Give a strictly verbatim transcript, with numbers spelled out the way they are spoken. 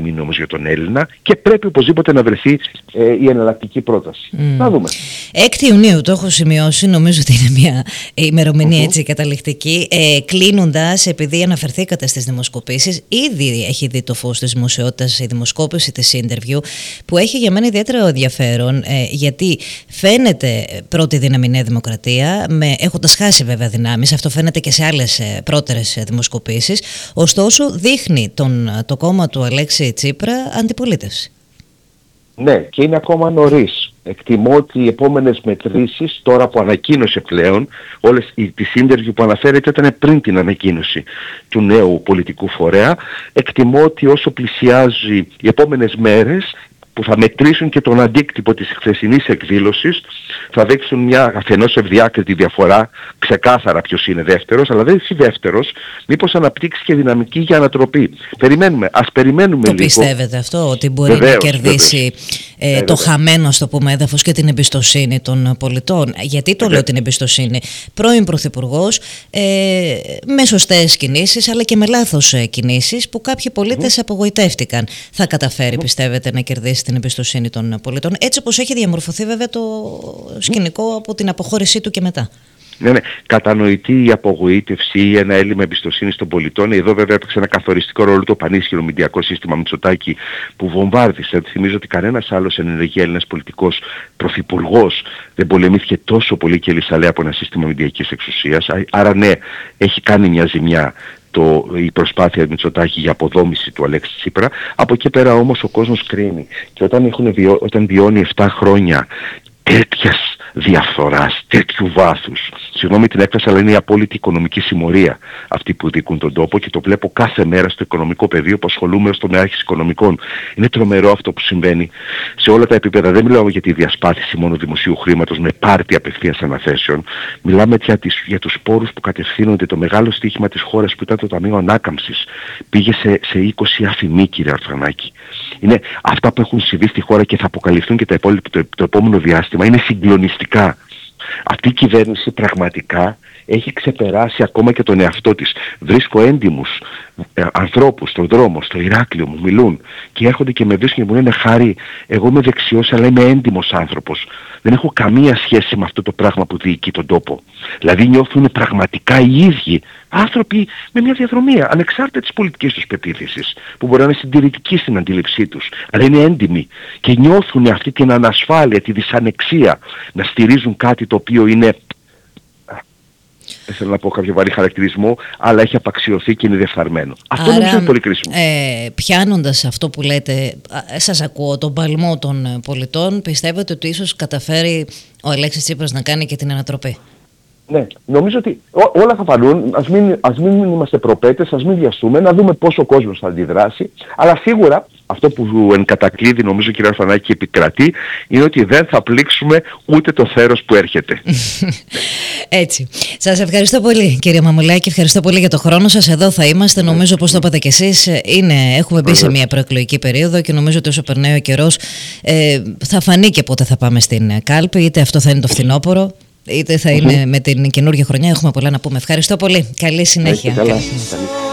μείνει όμως για τον Έλληνα και πρέπει οπωσδήποτε να βρεθεί ε, η εναλλακτική πρόταση. Mm. Να δούμε. έκτη Ιουνίου το έχω σημειώσει, νομίζω ότι είναι μια ημερομηνία mm-hmm. έτσι καταληκτική. Ε, κλείνοντας, επειδή αναφερθήκατε στις δημοσκοπήσεις, ήδη έχει δει το φως της δημοσιότητας η δημοσκόπηση της Interview, που έχει για μένα ιδιαίτερο ενδιαφέρον, ε, γιατί φαίνεται πρώτη δύναμη Νέα Δημοκρατία, με, έχοντας χάσει βέβαια δυνάμεις, αυτό φαίνεται και σε άλλες ε, πρώτερες δημοσκοπήσεις, ωστόσο δείχνει τον, το κόμμα του Αλέξη Τσίπρα αντιπολίτευση. Ναι, και είναι ακόμα νωρίς. Εκτιμώ ότι οι επόμενες μετρήσεις, τώρα που ανακοίνωσε πλέον, όλες οι τις Interview που αναφέρεται ήταν πριν την ανακοίνωση του νέου πολιτικού φορέα, εκτιμώ ότι όσο πλησιάζει οι επόμενες μέρες, που θα μετρήσουν και τον αντίκτυπο της χθεσινής εκδήλωσης, θα δείξουν μια αφενός ευδιάκριτη διαφορά, ξεκάθαρα ποιος είναι δεύτερος, αλλά δεν είναι δεύτερος, μήπως αναπτύξει και δυναμική για ανατροπή. Περιμένουμε, ας περιμένουμε το λίγο. Το πιστεύετε αυτό, ότι μπορεί βεβαίως, να κερδίσει ε, ε, το χαμένο, στο πούμε, έδαφος και την εμπιστοσύνη των πολιτών? Γιατί το ε, λέω την εμπιστοσύνη? Πρώην Πρωθυπουργός, ε, με σωστές κινήσεις, αλλά και με λάθος κινήσεις, που κάποιοι πολίτες mm. απογοητεύτηκαν. Θα καταφέρει, mm. πιστεύετε, να κερδίσει την εμπιστοσύνη των πολιτών, έτσι όπως έχει διαμορφωθεί βέβαια το σκηνικό από την αποχώρησή του και μετά? Ναι, ναι. Κατανοητή η απογοήτευση ή ένα έλλειμμα εμπιστοσύνης των πολιτών. Εδώ βέβαια έπαιξε ένα καθοριστικό ρόλο το πανίσχυρο μηντιακό σύστημα Μητσοτάκη που βομβάρδισε. Θυμίζω ότι κανένας άλλος ενεργή Έλληνας πολιτικός πρωθυπουργός δεν πολεμήθηκε τόσο πολύ και λυσαλέα από ένα σύστημα μηντιακής εξουσίας. Άρα ναι, έχει κάνει μια ζημιά Το, η προσπάθεια Μητσοτάκη για αποδόμηση του Αλέξη Τσίπρα. Από εκεί πέρα όμως ο κόσμος κρίνει. Και όταν, έχουν βιο, όταν βιώνει επτά χρόνια τέτοιας διαφθοράς, τέτοιου βάθους, συγγνώμη την έκφραση, αλλά είναι η απόλυτη οικονομική συμμορία αυτοί που διοικούν τον τόπο, και το βλέπω κάθε μέρα στο οικονομικό πεδίο που ασχολούμαι ως τομέας οικονομικών. Είναι τρομερό αυτό που συμβαίνει σε όλα τα επίπεδα. Δεν μιλάω για τη διασπάθηση μόνο δημοσίου χρήματος με πάρτι απευθείας αναθέσεων. Μιλάμε για, τις, για τους πόρους που κατευθύνονται. Το μεγάλο στοίχημα της χώρας που ήταν το Ταμείο Ανάκαμψης πήγε σε, σε είκοσι αφημί, κύριε Αρθρανάκη. Είναι αυτά που έχουν συμβεί στη χώρα και θα αποκαλυφθούν και τα υπόλοιπα, το, το επόμενο διάστημα. Είναι συγκλονιστικά. Αυτή η κυβέρνηση πραγματικά έχει ξεπεράσει ακόμα και τον εαυτό της. Βρίσκω έντιμους ε, ανθρώπους στον δρόμο, στο Ηράκλειο, μου μιλούν και έρχονται και με βρίσκουν και μου λένε «Χάρη, εγώ είμαι δεξιός αλλά είμαι έντιμος άνθρωπος. Δεν έχω καμία σχέση με αυτό το πράγμα που διοικεί τον τόπο». Δηλαδή νιώθουν πραγματικά οι ίδιοι άνθρωποι με μια διαδρομή, ανεξάρτητα της πολιτικής τους πεποίθησης, που μπορεί να είναι συντηρητική στην αντίληψή τους, αλλά είναι έντιμοι και νιώθουν αυτή την ανασφάλεια, τη δυσανεξία να στηρίζουν κάτι το οποίο είναι, δεν θέλω να πω κάποιο βαρύ χαρακτηρισμό, αλλά έχει απαξιωθεί και είναι διεφθαρμένο. Αυτό νομίζω είναι πολύ κρίσιμο. Ε, πιάνοντας αυτό που λέτε, σας ακούω, τον παλμό των πολιτών, πιστεύετε ότι ίσως καταφέρει ο Αλέξης Τσίπρας να κάνει και την ανατροπή? Ναι, νομίζω ότι ό, όλα θα φανούν, ας μην, ας μην είμαστε προπέτες, ας μην βιαστούμε, να δούμε πόσο ο κόσμος θα αντιδράσει, αλλά σίγουρα αυτό που εν κατακλείδη νομίζω, κύριε Αρφανάκη, επικρατεί, είναι ότι δεν θα πλήξουμε ούτε το θέρος που έρχεται. Έτσι. Σας ευχαριστώ πολύ, κύριε Μαμουλάκη, ευχαριστώ πολύ για το χρόνο σας. Εδώ θα είμαστε, νομίζω, όπως το είπατε κι εσείς, είναι, έχουμε μπει σε μια προεκλογική περίοδο και νομίζω ότι όσο περνάει ο καιρός ε, θα φανεί και πότε θα πάμε στην κάλπη, είτε αυτό θα είναι το φθινόπωρο, είτε θα είναι με την καινούργια χρονιά. Έχουμε πολλά να πούμε. Ευχαριστώ πολύ. Καλή συνέχεια. Καλή συνέχεια.